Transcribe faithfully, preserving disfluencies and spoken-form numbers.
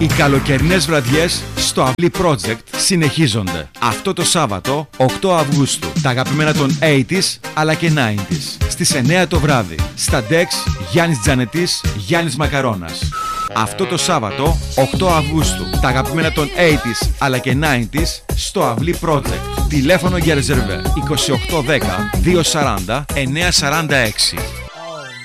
Οι καλοκαιρινές βραδιές στο Αυλή Project συνεχίζονται. Αυτό το Σάββατο, οκτώ Αυγούστου, τα αγαπημένα των ογδόντα αλλά και ενενήντα. Στις εννιά το βράδυ, στα Ντεξ, Γιάννης Τζανετής, Γιάννης Μακαρώνας. Αυτό το Σάββατο, οκτώ Αυγούστου, τα αγαπημένα των ογδόντα αλλά και ενενήντα στο Αυλή Project. Τηλέφωνο για ρεζερβέ είκοσι οκτώ δέκα διακόσια σαράντα εννιακόσια σαράντα έξι.